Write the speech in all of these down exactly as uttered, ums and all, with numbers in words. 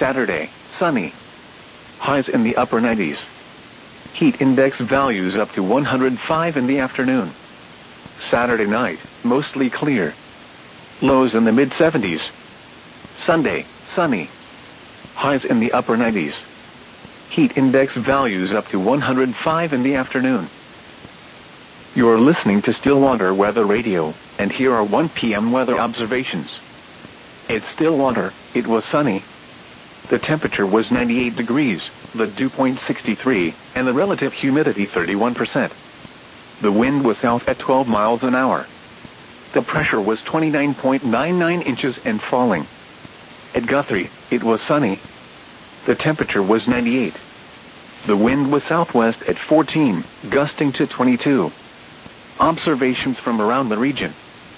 Saturday, sunny. Highs in the upper nineties. Heat index values up to one hundred five in the afternoon. Saturday night, mostly clear. Lows in the mid seventies. Sunday, sunny. Highs in the upper nineties. Heat index values up to one hundred five in the afternoon. You're listening to Stillwater Weather Radio, and here are one p m weather observations. At Stillwater, it was sunny. The temperature was ninety-eight degrees, the dew point sixty-three, and the relative humidity thirty-one percent. The wind was south at twelve miles an hour. The pressure was twenty-nine point nine nine inches and falling. At Guthrie, it was sunny. The temperature was ninety-eight. The wind was southwest at fourteen, gusting to twenty-two. Observations from around the region.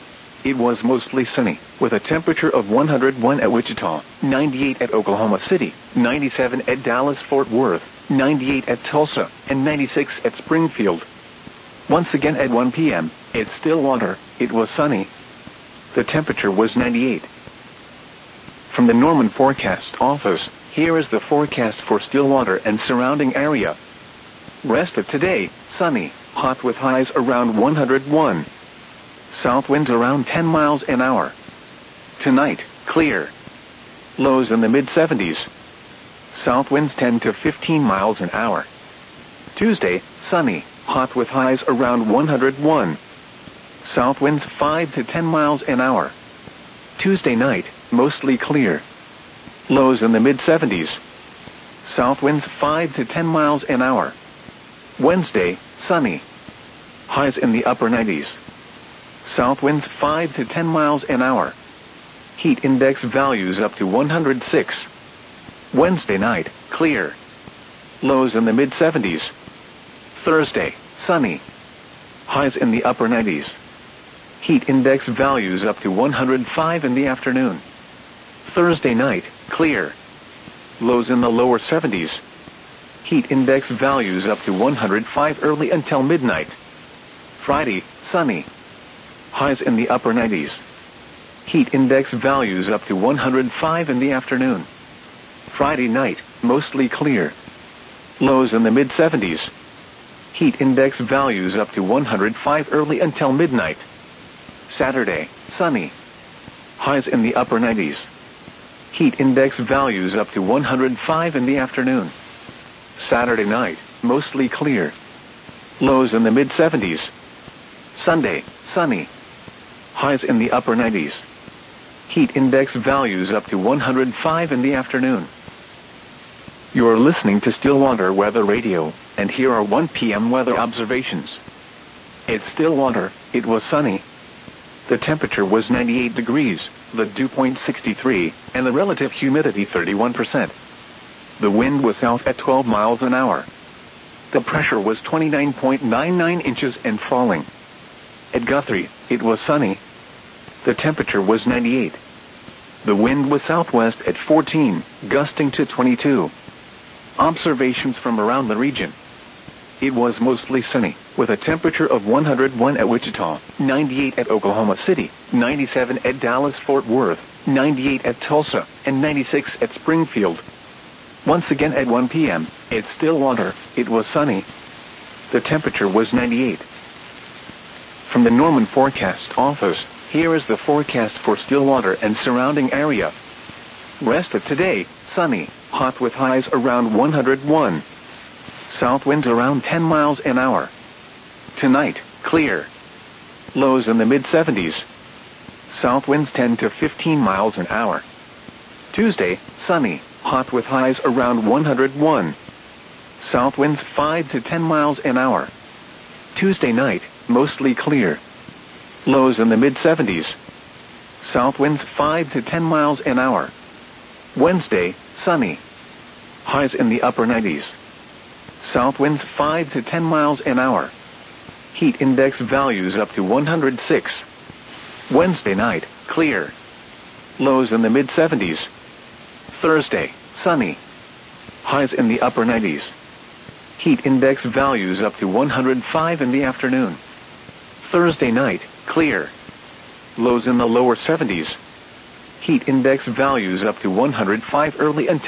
It was mostly sunny, with a temperature of one hundred one at Wichita, ninety-eight at Oklahoma City, ninety-seven at Dallas-Fort Worth, ninety-eight at Tulsa, and ninety-six at Springfield. Once again at one p m, at Stillwater, it was sunny. The temperature was ninety-eight. From the Norman Forecast Office, here is the forecast for Stillwater and surrounding area. Rest of today, sunny, hot with highs around one hundred one. South winds around ten miles an hour. Tonight, clear. Lows in the mid seventies. South winds ten to fifteen miles an hour. Tuesday, sunny, hot with highs around one hundred one. South winds five to ten miles an hour. Tuesday night, mostly clear. Lows in the mid seventies. South winds five to ten miles an hour. Wednesday, sunny. Highs in the upper nineties. South winds five to ten miles an hour. Heat index values up to one hundred six. Wednesday night, clear. Lows in the mid seventies. Thursday, sunny. Highs in the upper nineties. Heat index values up to one hundred five in the afternoon. Thursday night, clear. Lows in the lower seventies. Heat index values up to one hundred five early until midnight. Friday, sunny. Highs in the upper nineties. Heat index values up to one hundred five in the afternoon. Friday night, mostly clear. Lows in the mid seventies. Heat index values up to one hundred five early until midnight. Saturday, sunny. Highs in the upper nineties. Heat index values up to one hundred five in the afternoon. Saturday night, mostly clear. Lows in the mid seventies. Sunday, sunny. Highs in the upper nineties. Heat index values up to one hundred five in the afternoon. You're listening to Stillwater Weather Radio, and here are one p m weather observations. At Stillwater, it was sunny. The temperature was ninety-eight degrees, the dew point sixty-three, and the relative humidity thirty-one percent. The wind was south at twelve miles an hour. The pressure was twenty-nine point nine nine inches and falling. At Guthrie, it was sunny. The temperature was ninety-eight. The wind was southwest at fourteen, gusting to twenty-two. Observations from around the region. It was mostly sunny, with a temperature of one hundred one at Wichita, ninety-eight at Oklahoma City, ninety-seven at Dallas-Fort Worth, ninety-eight at Tulsa, and ninety-six at Springfield. Once again at one p m, at Stillwater, it was sunny. The temperature was ninety-eight. From the Norman Forecast Office, here is the forecast for Stillwater and surrounding area. Rest of today, sunny, hot with highs around one hundred one. South winds around ten miles an hour. Tonight, clear. Lows in the mid seventies. South winds ten to fifteen miles an hour. Tuesday, sunny, hot with highs around one hundred one. South winds five to ten miles an hour. Tuesday night, mostly clear. Lows in the mid seventies. South winds five to ten miles an hour. Wednesday, sunny. Highs in the upper nineties. South winds five to ten miles an hour. Heat index values up to one hundred six. Wednesday night, clear. Lows in the mid seventies. Thursday, sunny. Highs in the upper nineties. Heat index values up to one hundred five in the afternoon. Thursday night, clear. Lows in the lower seventies. Heat index values up to one hundred five early until